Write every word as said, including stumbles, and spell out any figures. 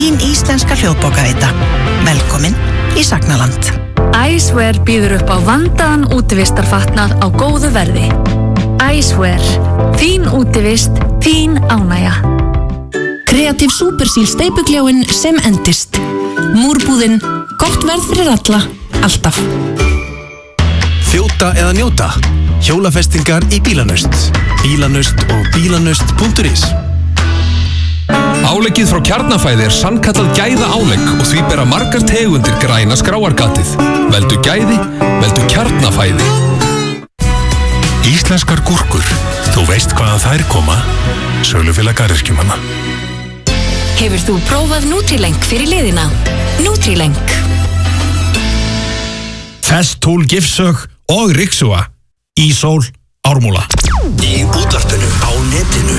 Þín íslenska hljóðbókaveita. Velkomin í Sagnaland. Æsver býður upp á vandaðan útivistarfatnað á góðu verði. Æsver. Þín útivist, þín ánægja. Kreatív Supersíl steypugljáin sem endist. Múrbúðin, gott verð fyrir alla, alltaf. Þjóta eða njóta. Hjólafestingar í Bílanust. Bílanust og bílanust punktur is. Áleggið frá Kjarnafæði er sannkallað gæða álegg og því bera margar tegundir græna skráargatið. Veldu gæði, veldu Kjarnafæði. Íslenskar gúrkur. Þú veist hvaðan þær koma. Sölufélag garðyrkjumanna. Hefur þú prófað Nutrileng fyrir liðina? Nutrileng. Festool Gifsög og Rixua. Ísól, Ármúla. Í útvarpinu, á netinu,